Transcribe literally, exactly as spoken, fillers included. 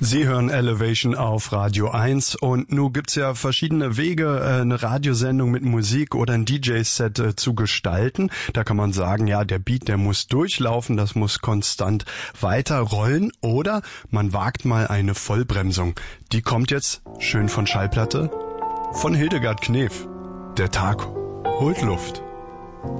Sie hören Elevation auf Radio eins und nun gibt's ja verschiedene Wege, eine Radiosendung mit Musik oder ein D J-Set zu gestalten. Da kann man sagen, ja, der Beat, der muss durchlaufen, das muss konstant weiterrollen oder man wagt mal eine Vollbremsung. Die kommt jetzt schön von Schallplatte von Hildegard Knef. Der Tag holt Luft.